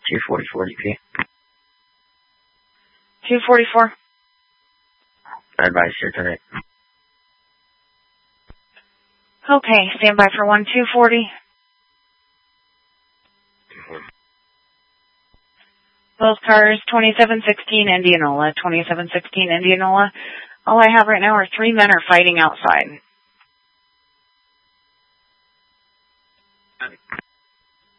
244 DP. 244. Advise here tonight. Okay, stand by for 1240. Both cars, 2716 Indianola, 2716 Indianola. All I have right now are 3 men are fighting outside.